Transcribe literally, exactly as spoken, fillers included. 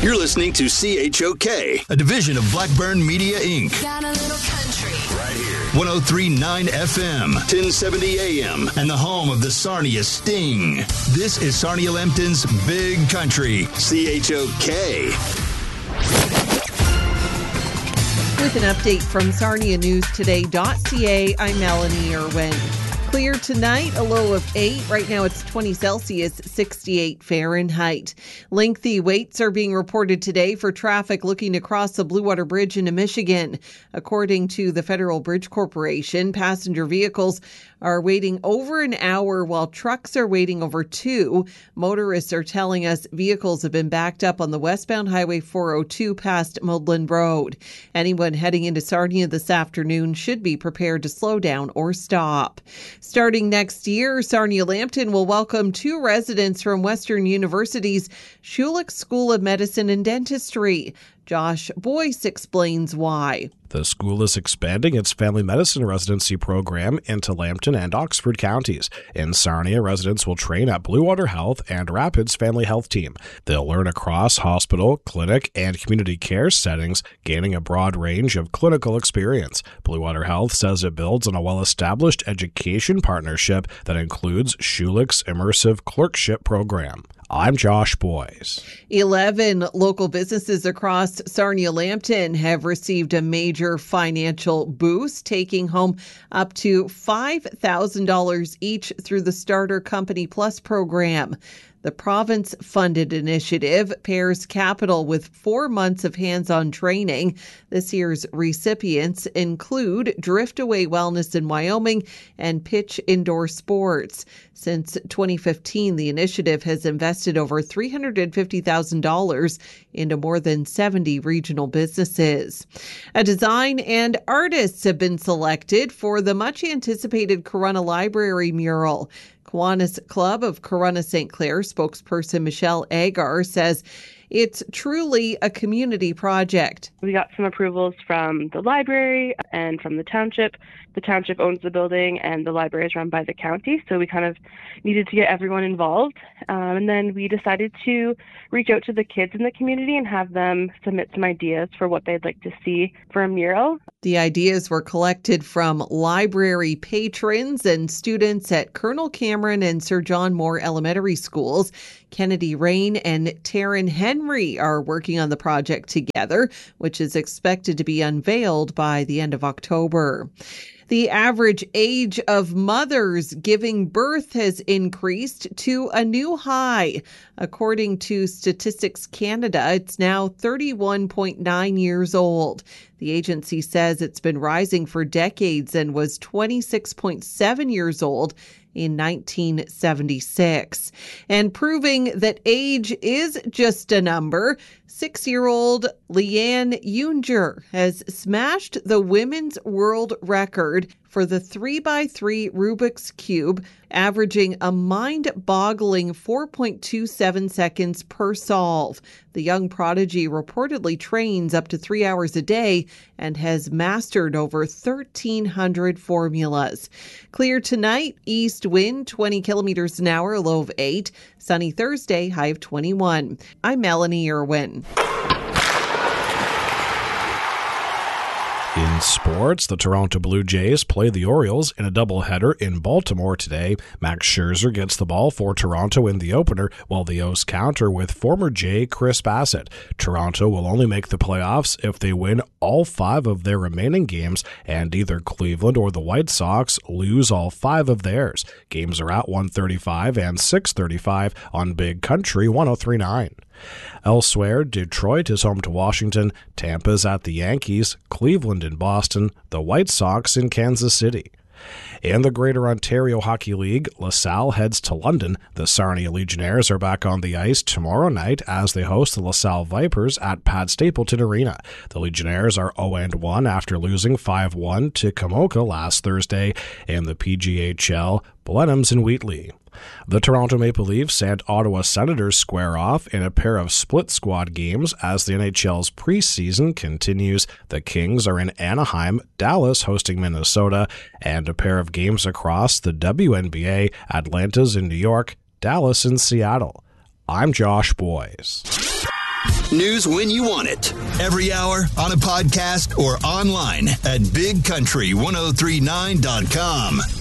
You're listening to C H O K, a division of Blackburn Media, Incorporated. Got a little country. Right here. one oh three point nine F M, ten seventy A M, and the home of the Sarnia Sting. This is Sarnia Lambton's Big Country, C H O K. With an update from Sarnia News Today dot C A, I'm Melanie Irwin. Clear tonight, a low of eight. Right now it's twenty Celsius, sixty-eight Fahrenheit. Lengthy waits are being reported today for traffic looking to cross the Blue Water Bridge into Michigan. According to the Federal Bridge Corporation, passenger vehicles are waiting over an hour while trucks are waiting over two. Motorists are telling us vehicles have been backed up on the westbound Highway four oh two past Muldland Road. Anyone heading into Sarnia this afternoon should be prepared to slow down or stop. Starting next year, Sarnia Lambton will welcome two residents from Western University's Schulich School of Medicine and Dentistry. Josh Boyce explains why. The school is expanding its family medicine residency program into Lambton and Oxford counties. In Sarnia, residents will train at Blue Water Health and Rapids Family Health Team. They'll learn across hospital, clinic, and community care settings, gaining a broad range of clinical experience. Blue Water Health says it builds on a well-established education partnership that includes Schulich's immersive clerkship program. I'm Josh Boyce. Eleven local businesses across Sarnia Lambton have received a major financial boost, taking home up to five thousand dollars each through the Starter Company Plus program. The province-funded initiative pairs capital with four months of hands-on training. This year's recipients include Driftaway Wellness in Wyoming and Pitch Indoor Sports. Since twenty fifteen, the initiative has invested over three hundred fifty thousand dollars into more than seventy regional businesses. A design and artists have been selected for the much-anticipated Corunna Library mural. Kiwanis Club of Corunna Saint Clair spokesperson Michelle Agar says it's truly a community project. We got some approvals from the library and from the township. The township owns the building and the library is run by the county, so we kind of needed to get everyone involved. Um, and then we decided to reach out to the kids in the community and have them submit some ideas for what they'd like to see for a mural. The ideas were collected from library patrons and students at Colonel Cameron and Sir John Moore Elementary Schools. Kennedy Rain and Taryn Henry are working on the project together, which is expected to be unveiled by the end of October. The average age of mothers giving birth has increased to a new high. According to Statistics Canada, it's now thirty-one point nine years old. The agency says it's been rising for decades and was twenty-six point seven years old in nineteen seventy-six. And proving that age is just a number, six-year-old Leanne Unger has smashed the women's world record for the three by three Rubik's Cube, averaging a mind-boggling four point two seven seconds per solve. The young prodigy reportedly trains up to three hours a day and has mastered over thirteen hundred formulas. Clear tonight, east wind twenty kilometers an hour, low of eight. Sunny Thursday, high of twenty-one. I'm Melanie Irwin. In sports, the Toronto Blue Jays play the Orioles in a doubleheader in Baltimore today. Max Scherzer gets the ball for Toronto in the opener, while the O's counter with former Jay Chris Bassett. Toronto will only make the playoffs if they win all five of their remaining games, and either Cleveland or the White Sox lose all five of theirs. Games are at one thirty-five and six thirty-five on Big Country one oh three point nine. Elsewhere, Detroit is home to Washington, Tampa's at the Yankees, Cleveland in Boston, the White Sox in Kansas City. In the Greater Ontario Hockey League, LaSalle heads to London. The Sarnia Legionnaires are back on the ice tomorrow night as they host the LaSalle Vipers at Pat Stapleton Arena. The Legionnaires are oh and one after losing five one to Kamoka last Thursday. In the P G H L, Blenheim's in Wheatley. The Toronto Maple Leafs and Ottawa Senators square off in a pair of split squad games as the N H L's preseason continues. The Kings are in Anaheim, Dallas hosting Minnesota, and a pair of games across the W N B A, Atlanta's in New York, Dallas in Seattle. I'm Josh Boyce. News when you want it. Every hour on a podcast or online at big country ten thirty-nine dot com.